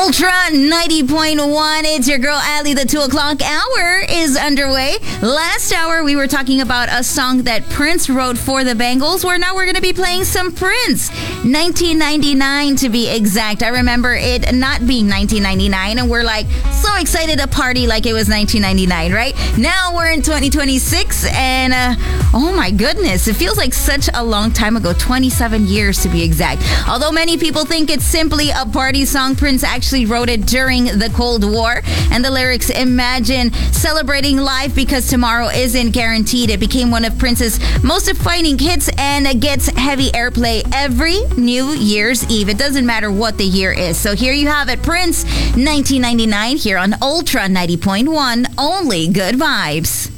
Ultra 90.1. It's your girl, Ali. The 2 o'clock hour is underway. Last hour, we were talking about a song that Prince wrote for the Bangles, where now we're going to be playing some Prince. 1999 to be exact. I remember it not being 1999, and we're like so excited to party like it was 1999, right? Now we're in 2026, and oh my goodness, it feels like such a long time ago, 27 years to be exact. Although many people think it's simply a party song, Prince actually wrote it during the Cold War, and the lyrics imagine celebrating life because tomorrow isn't guaranteed. It became one of Prince's most defining hits and gets heavy airplay every New Year's Eve. It doesn't matter what the year is. So here you have it, Prince, 1999, here on Ultra 90.1, only good vibes.